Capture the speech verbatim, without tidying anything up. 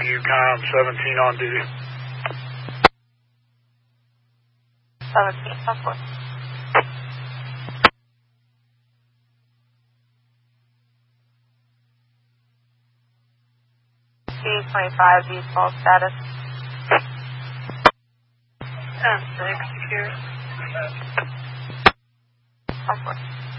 UCOM, seventeen on duty. seventeen, of course. B twenty-five, default status. ten six, secure. Of course.